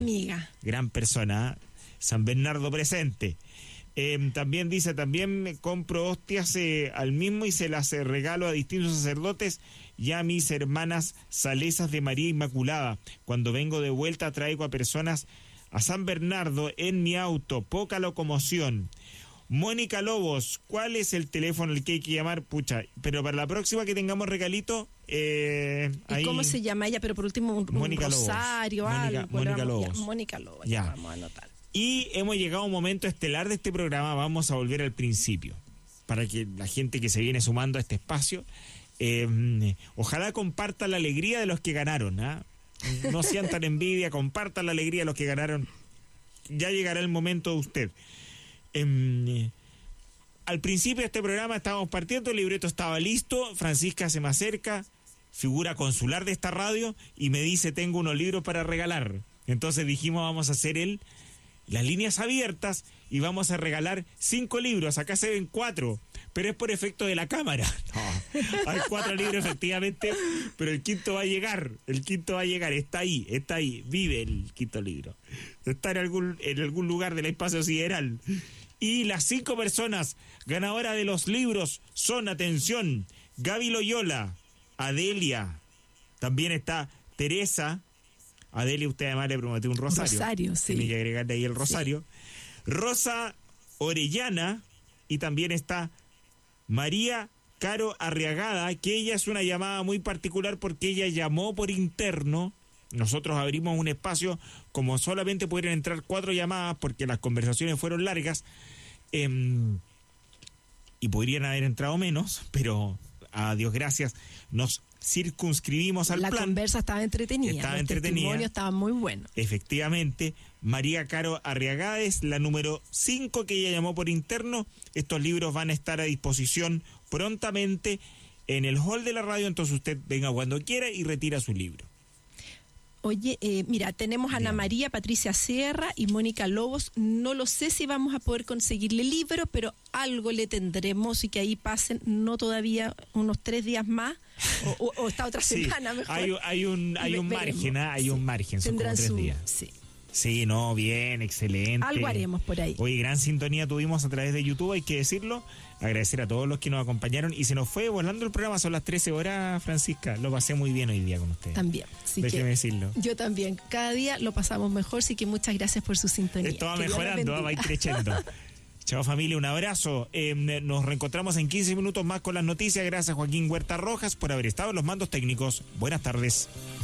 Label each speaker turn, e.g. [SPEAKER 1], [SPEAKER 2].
[SPEAKER 1] amiga.
[SPEAKER 2] Gran persona, San Bernardo presente. También dice, también me compro hostias al mismo y se las regalo a distintos sacerdotes y a mis hermanas salesas de María Inmaculada. Cuando vengo de vuelta traigo a personas a San Bernardo en mi auto, poca locomoción. Mónica Lobos, ¿cuál es el teléfono al que hay que llamar? Pucha, pero para la próxima que tengamos regalito,
[SPEAKER 1] ¿Y cómo se llama ella? Pero por último un rosario, algo.
[SPEAKER 2] Mónica Lobos.
[SPEAKER 1] Mónica Lobos,
[SPEAKER 2] ya
[SPEAKER 1] vamos a anotar.
[SPEAKER 2] Y hemos llegado a un momento estelar de este programa, vamos a volver al principio, para que la gente que se viene sumando a este espacio, ojalá compartan la alegría de los que ganaron, ¿eh? No sientan envidia, compartan la alegría de los que ganaron, ya llegará el momento de usted. Al principio de este programa estábamos partiendo, el libreto estaba listo, Francisca se me acerca, figura consular de esta radio, y me dice, tengo unos libros para regalar. Entonces dijimos, vamos a hacer las líneas abiertas y vamos a regalar 5 libros. Acá se ven 4, pero es por efecto de la cámara. No, hay 4 libros efectivamente, pero el quinto va a llegar, está ahí, vive el quinto libro. Está en algún lugar del espacio sideral. Y las 5 personas ganadoras de los libros son, atención, Gaby Loyola, Adelia, también está Teresa. Adelia, usted además le prometió un rosario.
[SPEAKER 1] Rosario, sí.
[SPEAKER 2] Tiene que agregarle ahí el rosario. Sí. Rosa Orellana, y también está María Caro Arriagada, que ella es una llamada muy particular porque ella llamó por interno. Nosotros abrimos un espacio, como solamente pudieron entrar 4 llamadas porque las conversaciones fueron largas, y podrían haber entrado menos, pero a Dios gracias nos circunscribimos al plan.
[SPEAKER 1] La conversa estaba entretenida.
[SPEAKER 2] El
[SPEAKER 1] testimonio estaba muy bueno.
[SPEAKER 2] Efectivamente, María Caro Arriagada es la número 5 que ella llamó por interno. Estos libros van a estar a disposición prontamente en el hall de la radio, entonces usted venga cuando quiera y retira su libro.
[SPEAKER 1] Oye, mira, tenemos a Ana María, Patricia Sierra y Mónica Lobos. No lo sé si vamos a poder conseguirle libro, pero algo le tendremos, y que ahí pasen, no todavía, unos 3 días más, o esta otra semana mejor.
[SPEAKER 2] Hay un margen, hay un margen, son como 3 días.
[SPEAKER 1] Sí.
[SPEAKER 2] Sí, no, bien, excelente.
[SPEAKER 1] Algo haremos por ahí.
[SPEAKER 2] Oye, gran sintonía tuvimos a través de YouTube, hay que decirlo. Agradecer a todos los que nos acompañaron. Y se nos fue volando el programa, son las 13 horas, Francisca. Lo pasé muy bien hoy día con ustedes.
[SPEAKER 1] También.
[SPEAKER 2] Déjeme decirlo.
[SPEAKER 1] Yo también. Cada día lo pasamos mejor, así que muchas gracias por su sintonía.
[SPEAKER 2] Esto va mejorando, va a ir creciendo. Chao familia, un abrazo. Nos reencontramos en 15 minutos más con las noticias. Gracias Joaquín Huerta Rojas por haber estado en los mandos técnicos. Buenas tardes.